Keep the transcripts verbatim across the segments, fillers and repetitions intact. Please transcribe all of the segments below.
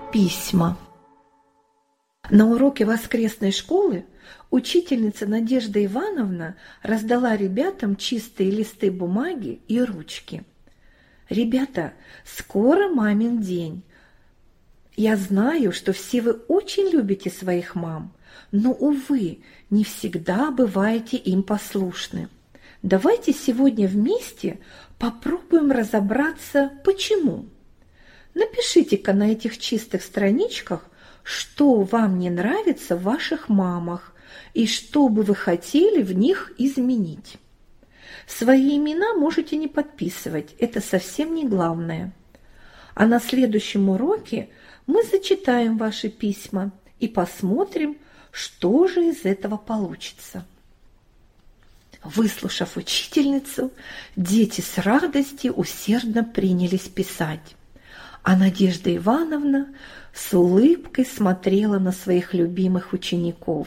Письма. На уроке воскресной школы учительница Надежда Ивановна раздала ребятам чистые листы бумаги и ручки. «Ребята, скоро мамин день. Я знаю, что все вы очень любите своих мам, но, увы, не всегда бываете им послушны. Давайте сегодня вместе попробуем разобраться, почему. Напишите-ка на этих чистых страничках, что вам не нравится в ваших мамах и что бы вы хотели в них изменить. Свои имена можете не подписывать, это совсем не главное. А на следующем уроке мы зачитаем ваши письма и посмотрим, что же из этого получится». Выслушав учительницу, дети с радостью усердно принялись писать, а Надежда Ивановна с улыбкой смотрела на своих любимых учеников.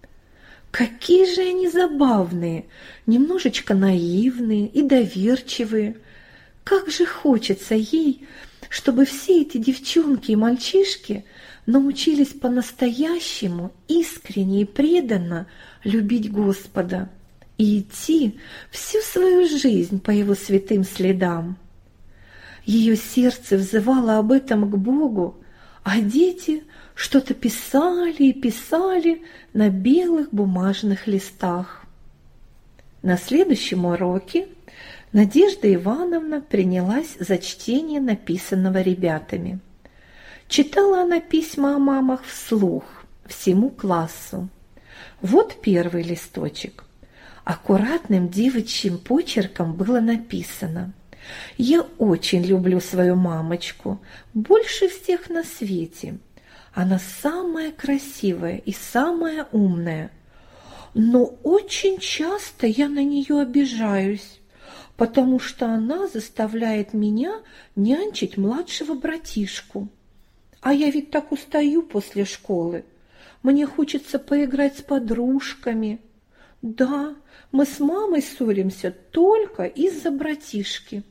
Какие же они забавные, немножечко наивные и доверчивые. Как же хочется ей, чтобы все эти девчонки и мальчишки научились по-настоящему искренне и преданно любить Господа и идти всю свою жизнь по Его святым следам. Ее сердце взывало об этом к Богу, а дети что-то писали и писали на белых бумажных листах. На следующем уроке Надежда Ивановна принялась за чтение написанного ребятами. Читала она письма о мамах вслух всему классу. Вот первый листочек. Аккуратным девичьим почерком было написано: «Я очень люблю свою мамочку, больше всех на свете. Она самая красивая и самая умная. Но очень часто я на нее обижаюсь, потому что она заставляет меня нянчить младшего братишку. А я ведь так устаю после школы. Мне хочется поиграть с подружками. Да, мы с мамой ссоримся только из-за братишки».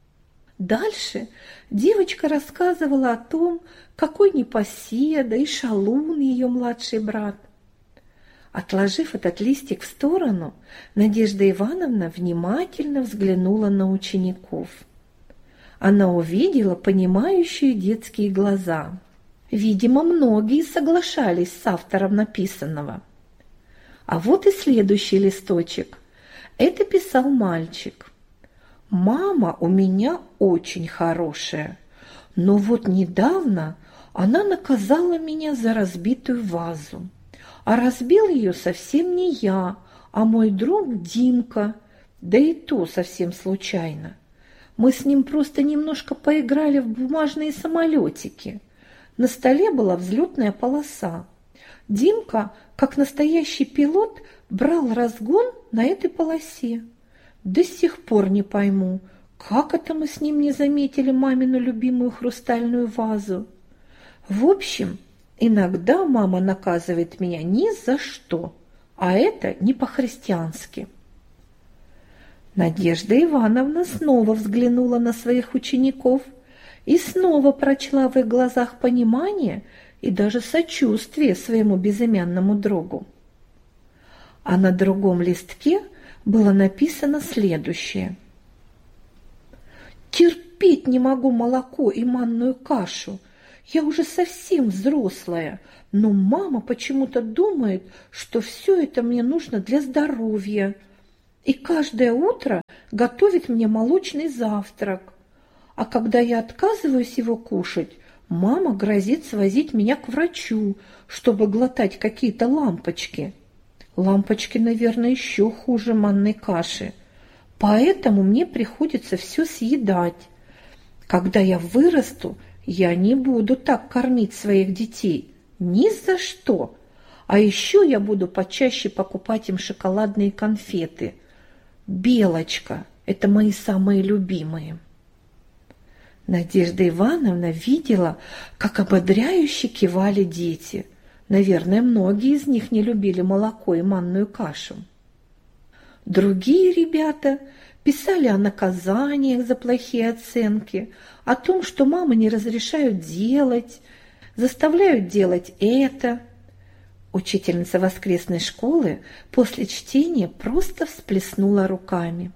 Дальше девочка рассказывала о том, какой непоседа и шалун ее младший брат. Отложив этот листик в сторону, Надежда Ивановна внимательно взглянула на учеников. Она увидела понимающие детские глаза. Видимо, многие соглашались с автором написанного. А вот и следующий листочек. Это писал мальчик. «Мама у меня очень хорошая, но вот недавно она наказала меня за разбитую вазу. А разбил ее совсем не я, а мой друг Димка, да и то совсем случайно. Мы с ним просто немножко поиграли в бумажные самолетики. На столе была взлетная полоса. Димка, как настоящий пилот, брал разгон на этой полосе. До сих пор не пойму, как это мы с ним не заметили мамину любимую хрустальную вазу. В общем, иногда мама наказывает меня ни за что, а это не по-христиански». Надежда Ивановна снова взглянула на своих учеников и снова прочла в их глазах понимание и даже сочувствие своему безымянному другу. А на другом листке было написано следующее: «Терпеть не могу молоко и манную кашу. Я уже совсем взрослая, но мама почему-то думает, что все это мне нужно для здоровья. И каждое утро готовит мне молочный завтрак. А когда я отказываюсь его кушать, мама грозит свозить меня к врачу, чтобы глотать какие-то лампочки. Лампочки, наверное, еще хуже манной каши. Поэтому мне приходится все съедать. Когда я вырасту, я не буду так кормить своих детей. Ни за что. А еще я буду почаще покупать им шоколадные конфеты. Белочка – это мои самые любимые». Надежда Ивановна видела, как ободряюще кивали дети. Наверное, многие из них не любили молоко и манную кашу. Другие ребята писали о наказаниях за плохие оценки, о том, что мамы не разрешают делать, заставляют делать это. Учительница воскресной школы после чтения просто всплеснула руками.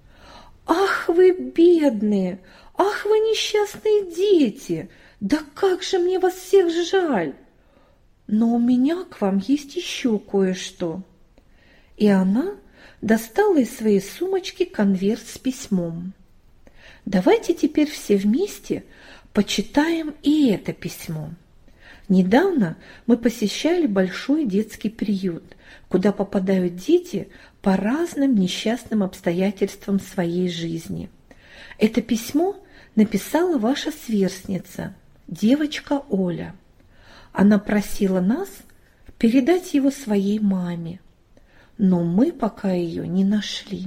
«Ах вы бедные! Ах вы несчастные дети! Да как же мне вас всех жаль! Но у меня к вам есть еще кое-что». И она достала из своей сумочки конверт с письмом. Давайте теперь все вместе почитаем и это письмо. Недавно мы посещали большой детский приют, куда попадают дети по разным несчастным обстоятельствам своей жизни. Это письмо написала ваша сверстница, девочка Оля. Она просила нас передать его своей маме, но мы пока ее не нашли.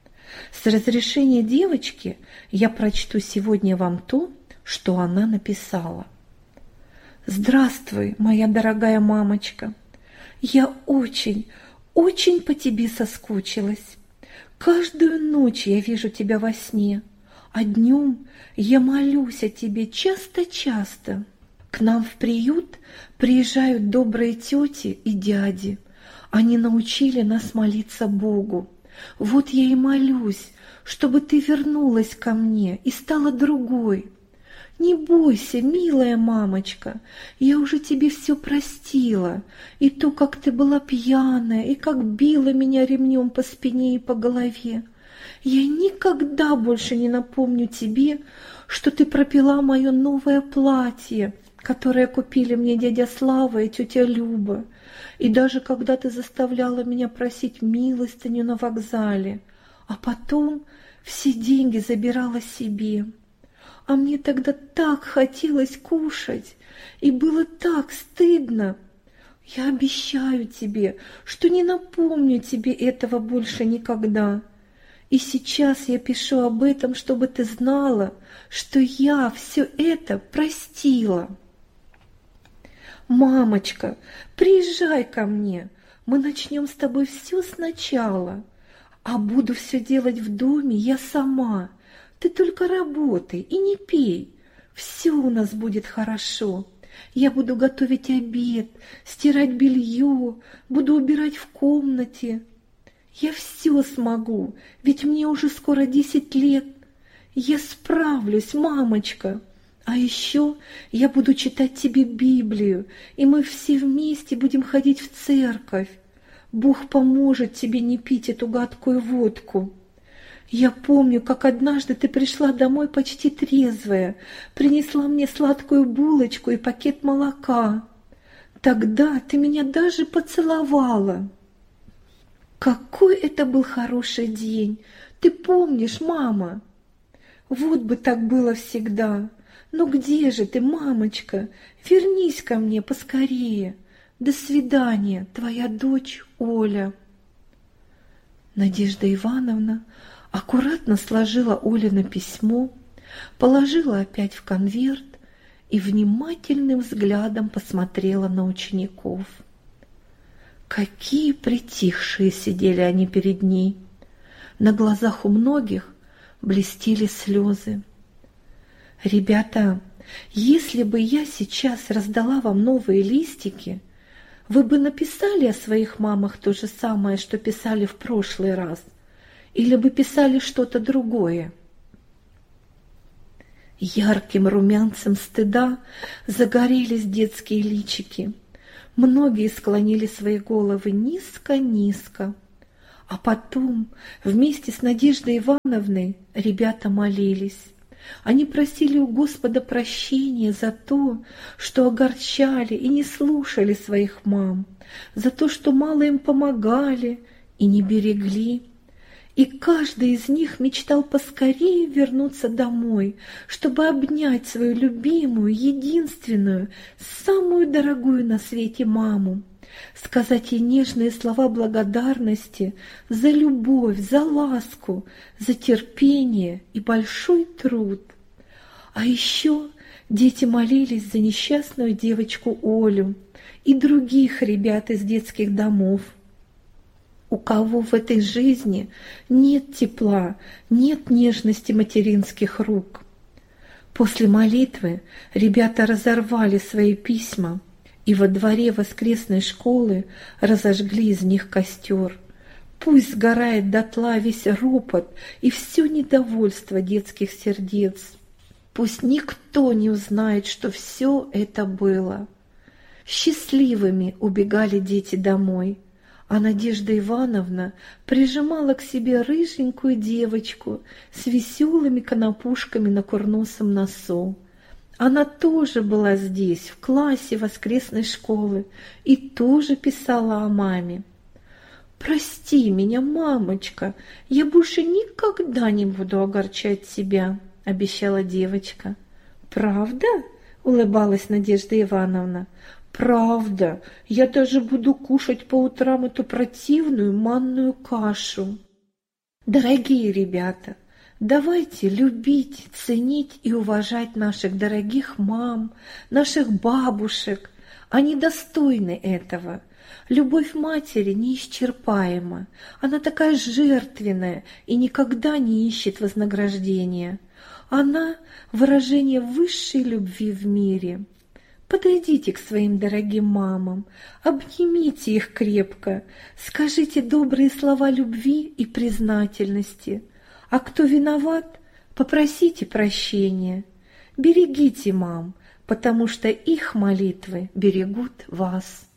С разрешения девочки я прочту сегодня вам то, что она написала. «Здравствуй, моя дорогая мамочка. Я очень, очень по тебе соскучилась. Каждую ночь я вижу тебя во сне, а днем я молюсь о тебе часто-часто. К нам в приют приезжают добрые тети и дяди. Они научили нас молиться Богу. Вот я и молюсь, чтобы ты вернулась ко мне и стала другой. Не бойся, милая мамочка, я уже тебе все простила, и то, как ты была пьяная, и как била меня ремнем по спине и по голове. Я никогда больше не напомню тебе, что ты пропила мое новое платье, которое купили мне дядя Слава и тетя Люба, и даже когда ты заставляла меня просить милостыню на вокзале, а потом все деньги забирала себе. А мне тогда так хотелось кушать, и было так стыдно. Я обещаю тебе, что не напомню тебе этого больше никогда. И сейчас я пишу об этом, чтобы ты знала, что я все это простила. Мамочка, приезжай ко мне, мы начнем с тобой все сначала, а буду все делать в доме я сама. Ты только работай и не пей. Все у нас будет хорошо. Я буду готовить обед, стирать белье, буду убирать в комнате. Я все смогу, ведь мне уже скоро десять лет. Я справлюсь, мамочка. А еще я буду читать тебе Библию, и мы все вместе будем ходить в церковь. Бог поможет тебе не пить эту гадкую водку. Я помню, как однажды ты пришла домой почти трезвая, принесла мне сладкую булочку и пакет молока. Тогда ты меня даже поцеловала. Какой это был хороший день! Ты помнишь, мама? Вот бы так было всегда. Ну где же ты, мамочка? Вернись ко мне поскорее. До свидания, твоя дочь Оля. Надежда Ивановна аккуратно сложила Олино письмо, положила опять в конверт и внимательным взглядом посмотрела на учеников. Какие притихшие сидели они перед ней. На глазах у многих блестели слезы. «Ребята, если бы я сейчас раздала вам новые листики, вы бы написали о своих мамах то же самое, что писали в прошлый раз, или бы писали что-то другое?» Ярким румянцем стыда загорелись детские личики. Многие склонили свои головы низко-низко. А потом вместе с Надеждой Ивановной ребята молились. Они просили у Господа прощения за то, что огорчали и не слушали своих мам, за то, что мало им помогали и не берегли. И каждый из них мечтал поскорее вернуться домой, чтобы обнять свою любимую, единственную, самую дорогую на свете маму, сказать ей нежные слова благодарности за любовь, за ласку, за терпение и большой труд. А еще дети молились за несчастную девочку Олю и других ребят из детских домов. У кого в этой жизни нет тепла, нет нежности материнских рук? После молитвы ребята разорвали свои письма и во дворе воскресной школы разожгли из них костер. Пусть сгорает дотла весь ропот и все недовольство детских сердец. Пусть никто не узнает, что все это было. Счастливыми убегали дети домой, а Надежда Ивановна прижимала к себе рыженькую девочку с веселыми конопушками на курносом носу. Она тоже была здесь, в классе воскресной школы, и тоже писала о маме. «Прости меня, мамочка, я больше никогда не буду огорчать тебя», — обещала девочка. «Правда?» — улыбалась Надежда Ивановна. «Правда, я даже буду кушать по утрам эту противную манную кашу». Дорогие ребята, давайте любить, ценить и уважать наших дорогих мам, наших бабушек. Они достойны этого. Любовь матери неисчерпаема. Она такая жертвенная и никогда не ищет вознаграждения. Она – выражение высшей любви в мире. Подойдите к своим дорогим мамам, обнимите их крепко, скажите добрые слова любви и признательности. А кто виноват, попросите прощения. Берегите мам, потому что их молитвы берегут вас.